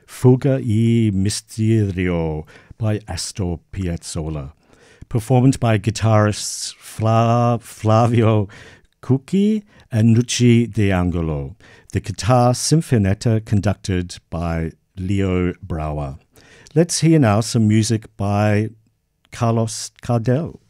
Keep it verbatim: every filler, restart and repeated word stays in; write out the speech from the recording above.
Fuga e Misterio by Astor Piazzolla, performed by guitarists Fla- Flavio Cucchi and Nucci D'Angelo. The guitar sinfonetta conducted by Leo Brouwer. Let's hear now some music by Carlos Gardel.